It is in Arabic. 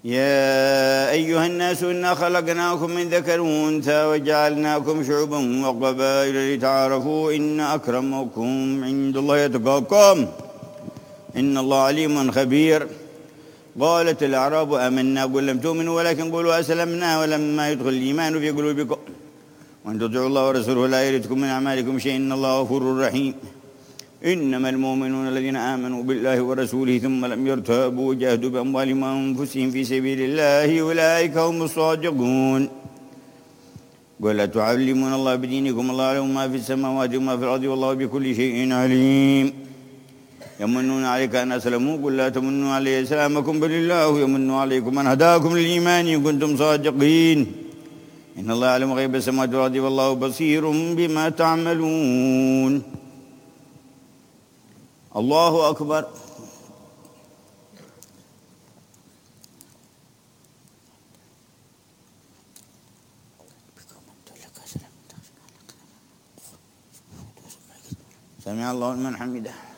يا أيها الناس إنا خلقناكم من ذكر وأنثى وجعلناكم شعوبا وقبائل لتعارفوا إن أكرمكم عند الله يتقاكم إن الله عليم خبير. قالت الأعراب آمنا قل لم تؤمنوا ولكن قولوا أسلمنا ولما يدخل الإيمان في قلوبكم وأن تطيعوا الله ورسوله لا يلدكم من أعمالكم شيء إن الله غفور رحيم. إنما المؤمنون الذين آمنوا بالله ورسوله ثم لم يرتابوا وجاهدوا بأموالهم وأنفسهم في سبيل الله أولئك هم الصادقون. قل تعلمون الله بدينكم الله يعلم ما في السماوات وما في الأرض والله بكل شيء عليم. يمنون عليك أن أسلموا قل لا تمنوا علي إسلامكم بل الله يمن عليكم أن هداكم للإيمان إن كنتم صادقين. إن الله يعلم غيب السماوات والأرض والله بصير بما تعملون. الله أكبر. سمع الله لمن حمده.